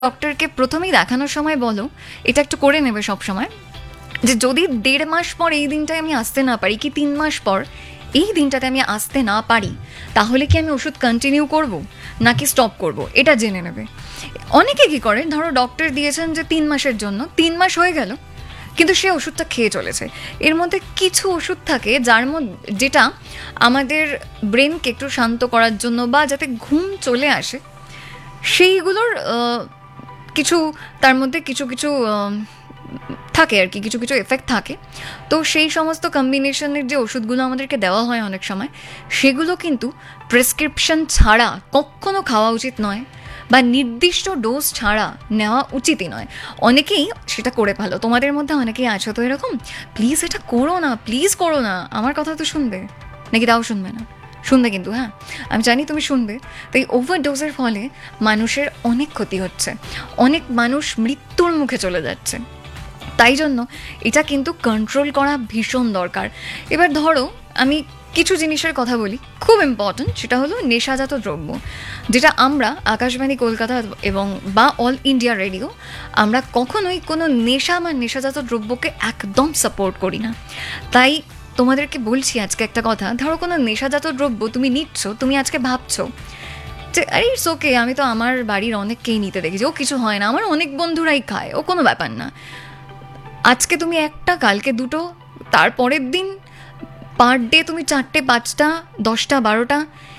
ডক্টরকে প্রথমেই দেখানোর সময় বলো, এটা একটু করে নেবে সব সময়, যে যদি 1.5 মাস পর এই দিনটায় আমি আসতে না পারি, কি 3 মাস পর এই দিনটাতে আমি আসতে না পারি, তাহলে কি আমি ওষুধ কন্টিনিউ করব নাকি স্টপ করব, এটা জেনে নেবে। অনেকে কি করে, ধরো ডক্টর দিয়েছেন যে 3 মাসের জন্য, 3 মাস হয়ে গেল কিন্তু সে ওষুধটা খেয়ে চলেছে। এর মধ্যে কিছু ওষুধ থাকে যেটা আমাদের ব্রেনকে একটু শান্ত করার জন্য বা যাতে ঘুম চলে আসে, সেইগুলোর কিছু, তার মধ্যে কিছু কিছু থাকে আর কি, কিছু কিছু এফেক্ট থাকে। তো সেই সমস্ত কম্বিনেশনের যে ওষুধগুলো আমাদেরকে দেওয়া হয় অনেক সময়, সেগুলো কিন্তু প্রেসক্রিপশন ছাড়া কখনো খাওয়া উচিত নয়, বা নির্দিষ্ট ডোজ ছাড়া নেওয়া উচিতই নয়। অনেকেই সেটা করে ফেলো, তোমাদের মধ্যে অনেকেই আছো তো এরকম, প্লিজ এটা করো না, প্লিজ করো না, আমার কথা তো শুনবে নাকি তাও শুনবে না? শুনবে কিন্তু, হ্যাঁ আমি জানি তুমি শুনবে। তো এই ওভারডোজের ফলে মানুষের অনেক ক্ষতি হচ্ছে, অনেক মানুষ মৃত্যুর মুখে চলে যাচ্ছে। তাই জন্য এটা কিন্তু কন্ট্রোল করা ভীষণ দরকার। এবার ধরো আমি কিছু জিনিসের কথা বলি, খুব ইম্পর্ট্যান্ট, সেটা হলো নেশাজাত দ্রব্য, যেটা আমরা আকাশবাণী কলকাতা এবং বা অল ইন্ডিয়া রেডিও, আমরা কখনোই কোনো নেশা বা নেশাজাত দ্রব্যকে একদম সাপোর্ট করি না। তাই তোমাদেরকে বলছি আজকে একটা কথা, ধরো কোনো নেশাজাত দ্রব্য তুমি নিচ্ছ, তুমি আজকে ভাবছো যে আরে ইটস ওকে, আমি তো আমার বাড়ির অনেককেই নিতে দেখেছি, ও কিছু হয় না, আমার অনেক বন্ধুরাই খায়, ও কোনো ব্যাপার না। আজকে তুমি একটা, কালকে দুটো, তারপরের দিন পার ডে তুমি 4টে 5টা 10টা 12টা,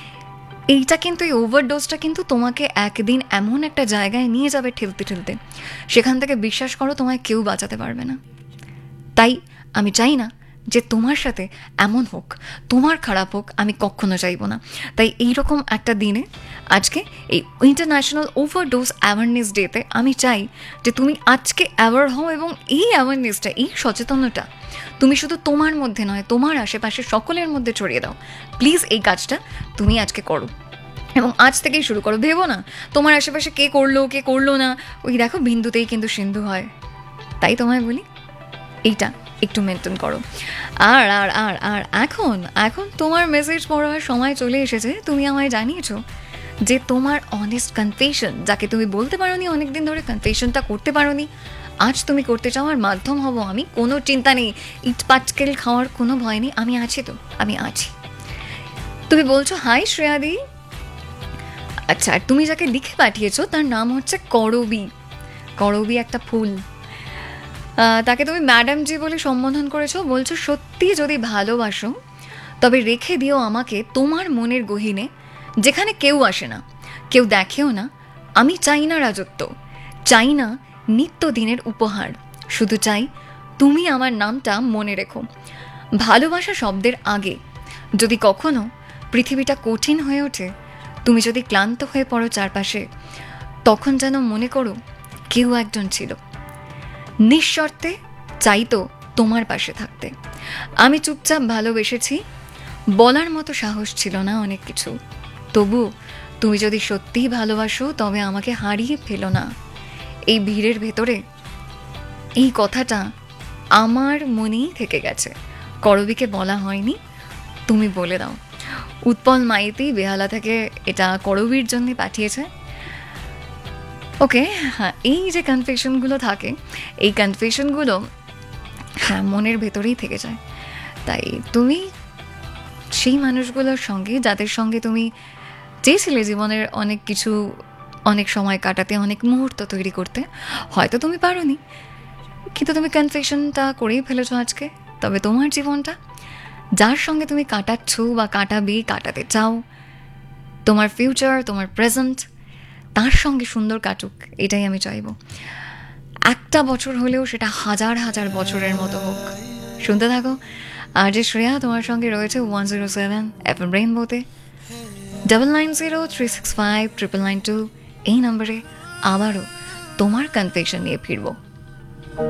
এইটা কিন্তু, এই ওভারডোজটা কিন্তু তোমাকে একদিন এমন একটা জায়গায় নিয়ে যাবে ঠেলতে ঠেলতে, সেখান থেকে বিশ্বাস করো তোমায় কেউ বাঁচাতে পারবে না। তাই আমি চাই না যে তোমার সাথে এমন হোক, তোমার খারাপ হোক, আমি কখনো চাইবো না। তাই এইরকম একটা দিনে, আজকে এই ইন্টারন্যাশনাল ওভারডোজ অ্যাওয়ারনেস ডেতে আমি চাই যে তুমি আজকে অ্যাওয়ার হও, এবং এই অ্যাওয়ারনেসটা, এই সচেতনতা তুমি শুধু তোমার মধ্যে নয়, তোমার আশেপাশে সকলের মধ্যে ছড়িয়ে দাও। প্লিজ এই কাজটা তুমি আজকে করো, এবং আজ থেকেই শুরু করো। ভেবো না তোমার আশেপাশে কে করলো কে করলো না, ওই দেখো বিন্দুতেই কিন্তু সিন্ধু হয়। তাই তোমায় বলি, এইটা একটু মেনটেন করো। আর আর আর আর এখন এখন তোমার মেসেজ পড়ার সময় চলে এসেছে। তুমি আমায় জানিয়েছো যে তোমার অনেস্ট কনফেশন, যাকে তুমি বলতে পারোনি অনেকদিন ধরে, কনফেশনটা করতে পারোনি, আজ তুমি করতে চাও, আর মাধ্যম হব আমি, কোনো চিন্তা নেই, ইট পাটকেল খাওয়ার কোনো ভয় নেই, আমি আছি তো, আমি আছি। তুমি বলছো হাই শ্রেয়াদি, আচ্ছা, আর তুমি যাকে লিখে পাঠিয়েছো তার নাম হচ্ছে করবী। করবী একটা ফুল, তাকে তুমি ম্যাডাম জি বলে সম্বোধন করেছো। বলছো সত্যি যদি ভালোবাসো তবে রেখে দিও আমাকে তোমার মনের গহীনে, যেখানে কেউ আসে না, কেউ দেখেও না। আমি চাই না রাজত্ব, চাই না নিত্যদিনের উপহার, শুধু চাই তুমি আমার নামটা মনে রেখো। ভালোবাসা শব্দের আগে যদি কখনো পৃথিবীটা কঠিন হয়ে ওঠে, তুমি যদি ক্লান্ত হয়ে পড়ো চারপাশে, তখন যেন মনে করো কেউ একজন ছিল, নিঃশর্তে চাইতো তোমার পাশে থাকতে। আমি চুপচাপ ভালোবেসেছি, বলার মতো সাহস ছিল না অনেক কিছু, তবু তুমি যদি সত্যিই ভালোবাসো তবে আমাকে হারিয়ে ফেলো না। এই ভিড়ের ভেতরে এই কথাটা আমার মনেই থেকে গেছে, করবীকে বলা হয়নি, তুমি বলে দাও। উৎপল মাইতি বেহালা থেকে এটা করবীর জন্য পাঠিয়েছে। ওকে, হ্যাঁ, এই যে কনফেশনগুলো থাকে, এই কনফেশনগুলো হ্যাঁ মনের ভেতরেই থেকে যায়। তাই তুমি সেই মানুষগুলোর সঙ্গে, যাদের সঙ্গে তুমি চেয়েছিলে জীবনের অনেক কিছু, অনেক সময় কাটাতে, অনেক মুহূর্ত তৈরি করতে, হয়তো তুমি পারোনি, কিন্তু তুমি কনফেশনটা করেই ফেলেছো আজকে। তবে তোমার জীবনটা যার সঙ্গে তুমি কাটাচ্ছ বা কাটাবে, কাটাতে চাও, তোমার ফিউচার, তোমার প্রেজেন্ট, তার সঙ্গে সুন্দর কাটুক, এটাই আমি চাইব। একটা বছর হলেও সেটা হাজার হাজার বছরের মতো হোক। শুনতে থাকো। আর যে শ্রেয়া তোমার সঙ্গে রয়েছে 107 FM রেইনবোতে, 9903659992 এই নম্বরে আবারও তোমার কনফেশন নিয়ে ফিরবো।